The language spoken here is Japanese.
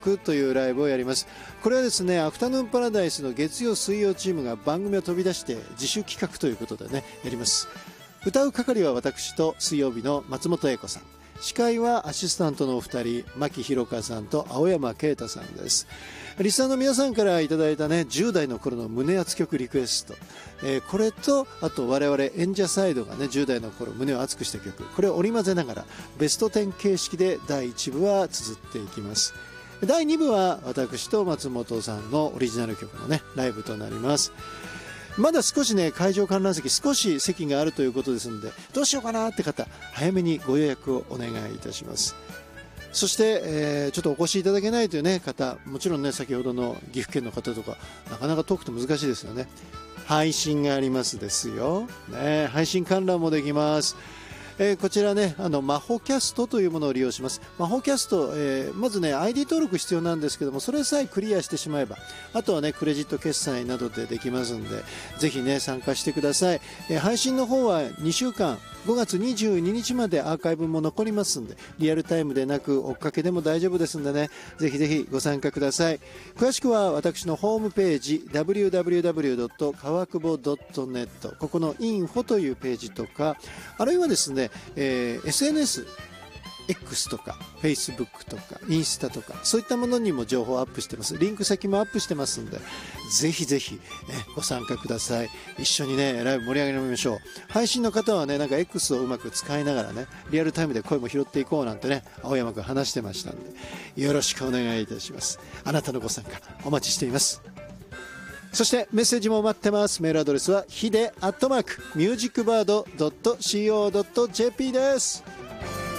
というライブをやります。これはですね、アフタヌーンパラダイスの月曜水曜チームが番組を飛び出して自主企画ということでね、やります。歌う係は私と水曜日の松本英子さん。司会はアシスタントのお二人、牧弘香さんと青山啓太さんです。リスナーの皆さんからいただいたね、10代の頃の胸熱曲リクエスト。これと、あと我々演者サイドがね、10代の頃胸を熱くした曲。これを織り交ぜながら、ベスト10形式で第1部は綴っていきます。第2部は私と松本さんのオリジナル曲のね、ライブとなります。まだ少しね、会場観覧席少し席があるということですので、どうしようかなって方、早めにご予約をお願いいたします。そして、ちょっとお越しいただけないというね、方、もちろんね、先ほどの岐阜県の方とか、なかなか遠くて難しいですよね。配信がありますですよ。ね、配信観覧もできます。こちらね、マホキャストというものを利用します。マホキャスト、まずね、ID 登録必要なんですけども、それさえクリアしてしまえば、あとはね、クレジット決済などでできますんで、ぜひね、参加してください。配信の方は2週間、5月22日までアーカイブも残りますんで、リアルタイムでなく追っかけでも大丈夫ですんでね、ぜひぜひご参加ください。詳しくは私のホームページ www. 川久保 .net ここのインフォというページとか、あるいはですね、SNS X とか Facebook とかインスタとかそういったものにも情報をアップしてます。リンク先もアップしてますんで、ぜひぜひ、ご参加ください。一緒にねライブ盛り上げてみましょう。配信の方はね、なんか X をうまく使いながらね、リアルタイムで声も拾っていこうなんてね、青山くん話してましたんで、よろしくお願いいたします。あなたのご参加お待ちしています。そしてメッセージも待ってます。メールアドレスはhide@musicbird.co.jp です。